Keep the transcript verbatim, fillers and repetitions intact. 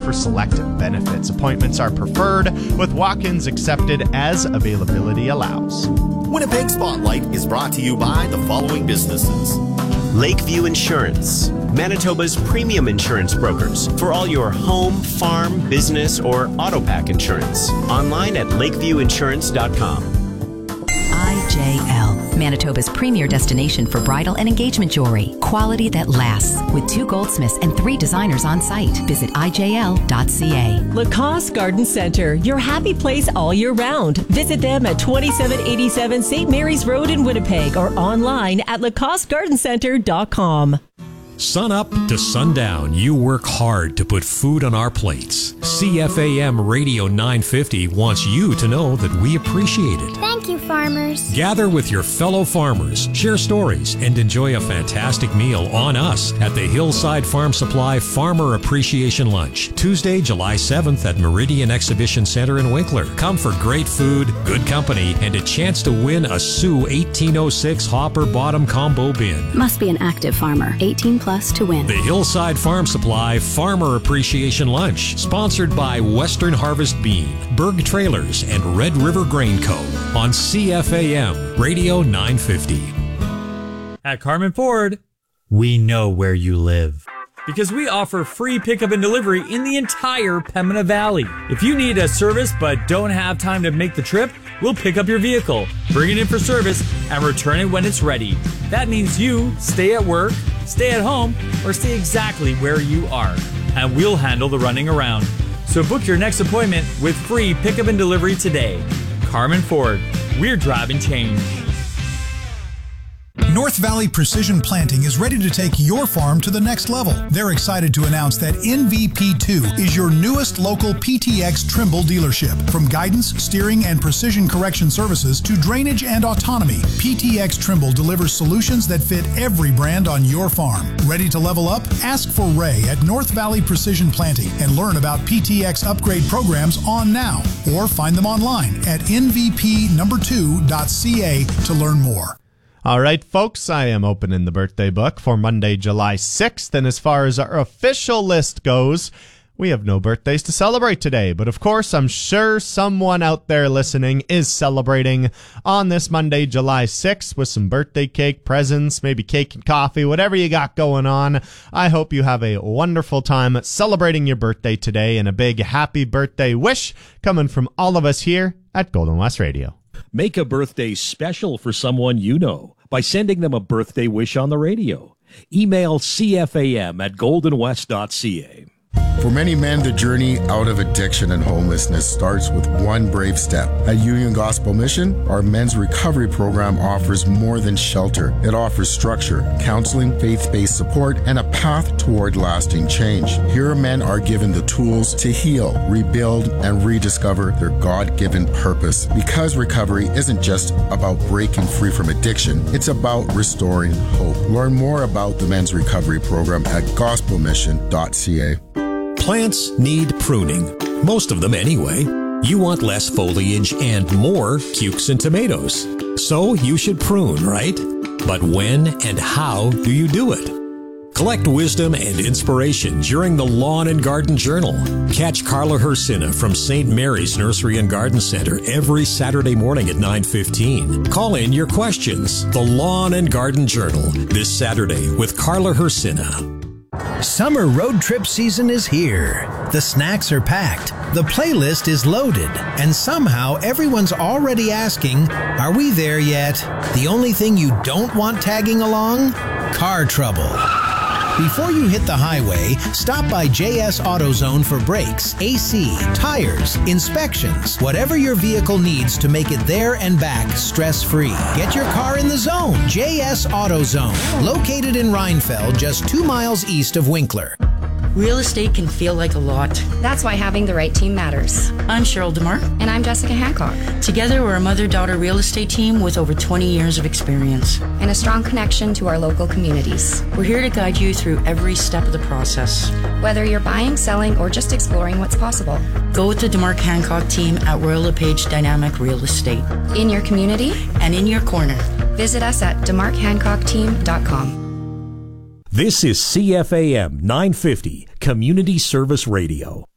offer select benefits. Appointments are preferred, with walk-ins accepted as availability allows. Winnipeg Spotlight is brought to you by the following businesses. Lakeview Insurance, Manitoba's premium insurance brokers for all your home, farm, business, or auto pack insurance. Online at lakeview insurance dot com. I J L, Manitoba's premier destination for bridal and engagement jewelry. Quality that lasts, with two goldsmiths and three designers on site. Visit I J L dot C A. Lacoste Garden Center, your happy place all year round. Visit them at twenty-seven eighty-seven Saint Mary's Road in Winnipeg or online at lacoste garden center dot com. Sun up to sundown, you work hard to put food on our plates. C F A M Radio nine fifty wants you to know that we appreciate it. Thank you, farmers. Gather with your fellow farmers, share stories, and enjoy a fantastic meal on us at the Hillside Farm Supply Farmer Appreciation Lunch, Tuesday, July seventh at Meridian Exhibition Center in Winkler. Come for great food, good company, and a chance to win a Sioux eighteen oh six Hopper Bottom Combo Bin. Must be an active farmer, eighteen plus to win. The Hillside Farm Supply Farmer Appreciation Lunch, sponsored by Western Harvest Bean, Berg Trailers, and Red River Grain Co. on C F A M Radio nine fifty. At Carmen Ford, we know where you live, because we offer free pickup and delivery in the entire Pembina Valley. If you need a service but don't have time to make the trip, we'll pick up your vehicle, bring it in for service, and return it when it's ready. That means you stay at work, stay at home, or stay exactly where you are, and we'll handle the running around. So book your next appointment with free pickup and delivery today. Carmen Ford, we're driving change. North Valley Precision Planting is ready to take your farm to the next level. They're excited to announce that N V P two is your newest local P T X Trimble dealership. From guidance, steering, and precision correction services to drainage and autonomy, P T X Trimble delivers solutions that fit every brand on your farm. Ready to level up? Ask for Ray at North Valley Precision Planting and learn about P T X upgrade programs on now, or find them online at N V P number two dot C A to learn more. All right, folks, I am opening the birthday book for Monday, July sixth, and as far as our official list goes, we have no birthdays to celebrate today, but of course, I'm sure someone out there listening is celebrating on this Monday, July sixth, with some birthday cake, presents, maybe cake and coffee, whatever you got going on. I hope you have a wonderful time celebrating your birthday today, and a big happy birthday wish coming from all of us here at Golden West Radio. Make a birthday special for someone you know by sending them a birthday wish on the radio. Email C F A M at golden west dot C A. For many men, the journey out of addiction and homelessness starts with one brave step. At Union Gospel Mission, our men's recovery program offers more than shelter. It offers structure, counseling, faith-based support, and a path toward lasting change. Here, men are given the tools to heal, rebuild, and rediscover their God-given purpose. Because recovery isn't just about breaking free from addiction, it's about restoring hope. Learn more about the men's recovery program at gospel mission dot C A. Plants need pruning. Most of them anyway. You want less foliage and more cukes and tomatoes. So you should prune, right? But when and how do you do it? Collect wisdom and inspiration during the Lawn and Garden Journal. Catch Carla Hersina from Saint Mary's Nursery and Garden Center every Saturday morning at nine fifteen. Call in your questions. The Lawn and Garden Journal this Saturday with Carla Hersina. Summer road trip season is here. The snacks are packed, the playlist is loaded, and somehow everyone's already asking, are we there yet? The only thing you don't want tagging along? Car trouble. Before you hit the highway, stop by J S AutoZone for brakes, A C, tires, inspections, whatever your vehicle needs to make it there and back stress-free. Get your car in the zone. J S AutoZone, located in Rhinefeld, just two miles east of Winkler. Real estate can feel like a lot. That's why having the right team matters. I'm Cheryl DeMar. And I'm Jessica Hancock. Together, we're a mother-daughter real estate team with over twenty years of experience. And a strong connection to our local communities. We're here to guide you through every step of the process. Whether you're buying, selling, or just exploring what's possible. Go with the DeMar Hancock team at Royal LePage Dynamic Real Estate. In your community. And in your corner. Visit us at demark hancock team dot com. This is C F A M nine fifty, Community Service Radio.